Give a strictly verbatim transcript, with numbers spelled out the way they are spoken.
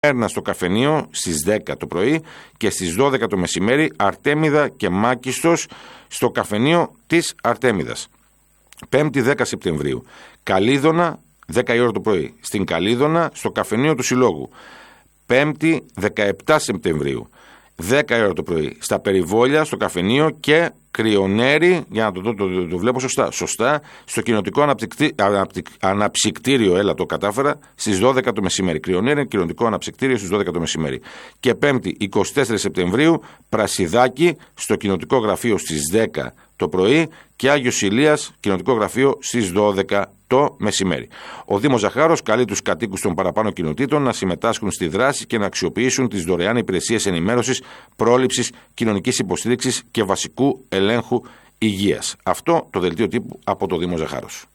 Έρνα στο καφενείο στις δέκα το πρωί και στις δώδεκα το μεσημέρι Αρτέμιδα και Μάκιστος στο καφενείο της Αρτέμιδας. Πέμπτη δέκα Σεπτεμβρίου Καλίδωνα δέκα η ώρα το πρωί στην Καλίδωνα στο καφενείο του Συλλόγου. Πέμπτη δεκαεπτά Σεπτεμβρίου δέκα η ώρα το πρωί στα Περιβόλια στο καφενείο και Κρυονέρι, για να το, το, το, το βλέπω σωστά, σωστά στο κοινοτικό αναψυκτή, αναπτυ, αναψυκτήριο, έλα το κατάφερα, στις δώδεκα το μεσημέρι. Κρυονέρι, κοινοτικό αναψυκτήριο στις δώδεκα το μεσημέρι. Και Πέμπτη εικοστή τέταρτη Σεπτεμβρίου Πρασιδάκι στο κοινοτικό γραφείο στις δέκα το πρωί και Άγιος Ηλίας κοινοτικό γραφείο στις δώδεκα το μεσημέρι. Ο Δήμος Ζαχάρος καλεί τους κατοίκους των παραπάνω κοινοτήτων να συμμετάσχουν στη δράση και να αξιοποιήσουν τις δωρεάν υπηρεσίες ενημέρωσης, πρόληψης, κοινωνικής υποστήριξης και βασικού ελέγχου υγείας. Αυτό το δελτίο τύπου από το Δήμο Ζαχάρος.